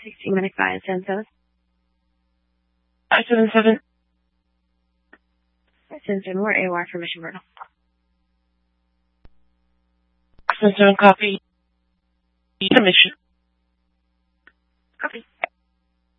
1695 Santos. 577. 577, we're AOR for Mission Brutal. 577, copy. Mission. Copy.